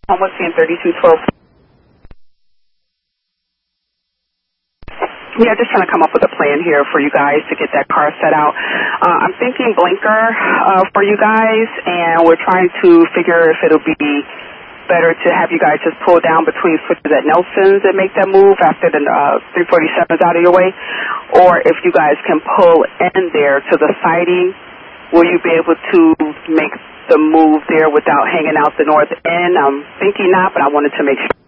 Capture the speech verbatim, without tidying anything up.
Almost seeing thirty-two twelve. Yeah, just trying to come up with a plan here for you guys to get that car set out. Uh, I'm thinking blinker uh, for you guys, and we're trying to figure if it'll be better to have you guys just pull down between switches at Nelson's and make that move after the uh, three forty-seven is out of your way, or if you guys can pull in there to the siding, will you be able to make the move there without hanging out the north end? I'm thinking not, but I wanted to make sure.